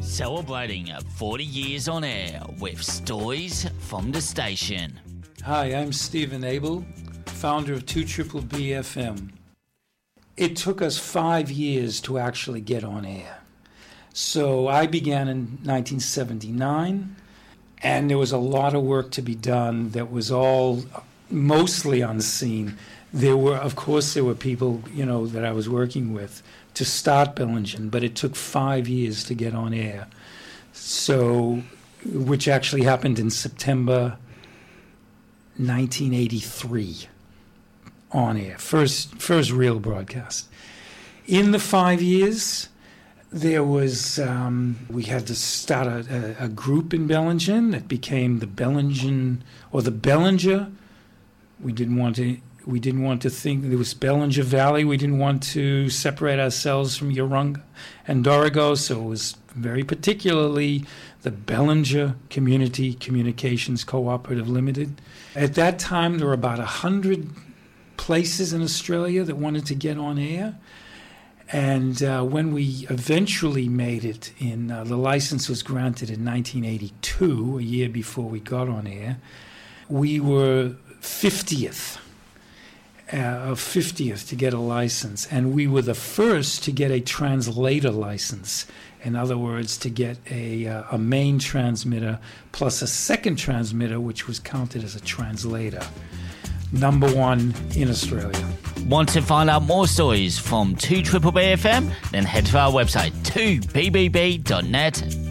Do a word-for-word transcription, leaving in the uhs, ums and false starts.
Celebrating forty years on air with stories from the station. Hi, I'm Stephen Abel, founder of two B B F M. It took us five years to actually get on air. So I began in nineteen seventy-nine, and there was a lot of work to be done that was all mostly unseen. There were, of course, there were people, you know, that I was working with to start Bellingen, but it took five years to get on air. So, which actually happened in September nineteen eighty-three, on air, first first real broadcast. In the five years, there was um, we had to start a, a, a group in Bellingen that became the Bellingen or the Bellinger. We didn't want to. We didn't want to think there was Bellinger Valley. We didn't want to separate ourselves from Urunga and Dorrigo, so it was very particularly the Bellinger Community Communications Cooperative Limited. At that time, there were about one hundred places in Australia that wanted to get on air. And uh, when we eventually made it, in uh, the license was granted in nineteen eighty-two, a year before we got on air, we were fiftieth. Uh, fiftieth to get a license, and we were the first to get a translator license. In other words, to get a, uh, a main transmitter plus a second transmitter, which was counted as a translator. Number one in Australia. Want to find out more stories from two B B B F M? Then head to our website two b b b dot net